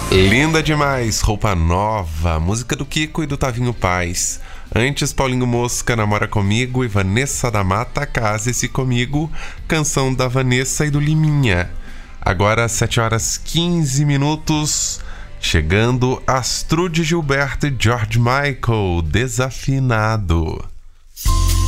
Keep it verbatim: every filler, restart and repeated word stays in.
Linda demais, roupa nova, música do Kiko e do Tavinho Paz. Antes, Paulinho Mosca, Namora Comigo, e Vanessa da Mata, Case-se Comigo, canção da Vanessa e do Liminha. Agora, sete horas e quinze minutos, chegando Astrude Gilberto e George Michael, Desafinado.